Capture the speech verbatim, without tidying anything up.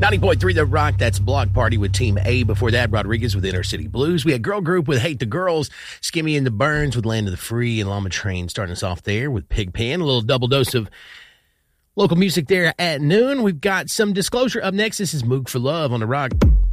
ninety point three The Rock, that's Block Party with Team A. Before that, Rodriguez with Inner City Blues. We had Girl Group with Hate the Girls, Skimmy and the Burns with Land of the Free, and Llama Train starting us off there with Pigpen. A little double dose of local music there at noon. We've got some Disclosure up next. This is Moog for Love on The Rock.